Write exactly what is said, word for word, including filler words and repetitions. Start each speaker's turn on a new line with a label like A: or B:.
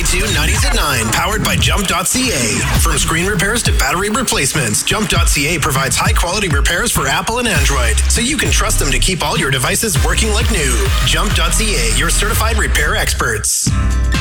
A: ninety-two, nineties at nine, powered by Jump dot C A. From screen repairs to battery replacements, Jump dot C A provides high-quality repairs for Apple and Android, so you can trust them to keep all your devices working like new. Jump dot C A, your certified repair experts.